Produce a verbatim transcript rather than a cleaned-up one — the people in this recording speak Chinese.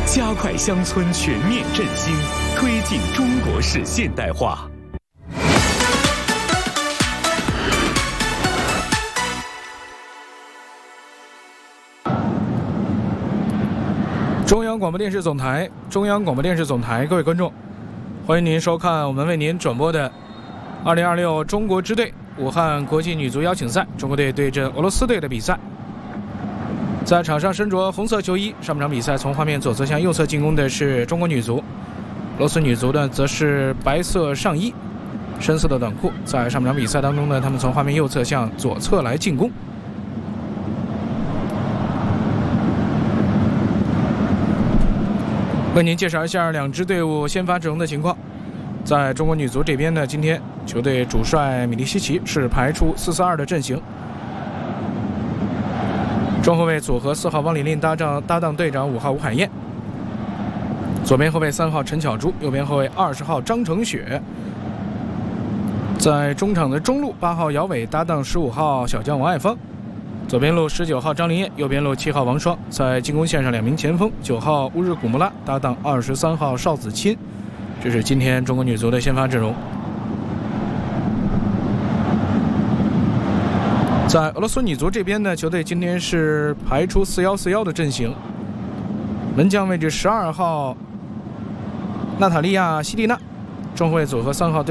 加快乡村全面振兴，推进中国式现代化。 中央广播电视总台，中央广播电视总台，各位观众，欢迎您收看我们为您转播的二零二六中国支队武汉国际女足邀请赛，中国队对阵俄罗斯队的比赛。在场上身着红色球衣，上半场比赛从画面左侧向右侧进攻的是中国女足，俄罗斯女足呢则是白色上衣，深色的短裤。在上半场比赛当中呢，他们从画面右侧向左侧来进攻。为您介绍一下两支队伍先发阵容的情况。在中国女足这边呢，今天球队主帅米利西奇是排出四四二的阵型。中后卫组合四号汪礼令搭档搭档队长五号吴海燕，左边后卫三号陈巧珠，右边后卫二十号张成雪。在中场的中路八号姚伟搭档十五号小将王爱芳，左边路十九号张林燕，右边路七号王霜。在进攻线上两名前锋，九号乌日古木拉搭档二十三号邵子钦。这是今天中国女足的先发阵容。在俄罗斯女足这边呢，球队今天是排出四一四一的阵型，门将位置十二号娜塔莉亚·希蒂娜，中后卫组合三号